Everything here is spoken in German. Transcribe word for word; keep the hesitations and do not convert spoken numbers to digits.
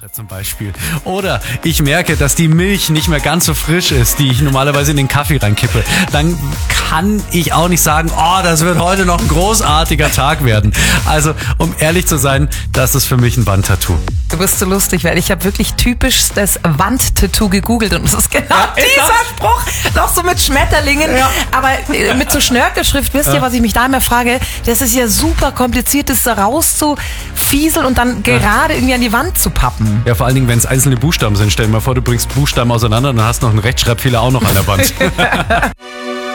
koche zum Beispiel. Oder ich merke, dass die Milch nicht mehr ganz so frisch ist, die ich normalerweise in den Kaffee reinkippe. Dann kann ich auch nicht sagen, oh, das wird heute noch ein großartiger Tag werden. Also, um ehrlich zu sein, das ist für mich ein Wandtattoo. Du bist so lustig, weil ich habe wirklich typisch das Wandtattoo gegoogelt und es ist genau ja, ist dieser das? Spruch, noch so mit Schmetterlingen, ja. aber mit so Schnörkelschrift. Wisst ihr, ja. was ich mich da immer frage? Das ist ja super kompliziert, das da rauszufieseln und dann ja. gerade irgendwie an die Wand zu pappen. Ja, vor allen Dingen, wenn es einzelne Buchstaben sind. Stell dir mal vor, du bringst Buchstaben auseinander und dann hast noch einen Rechtschreibfehler auch noch an der Wand.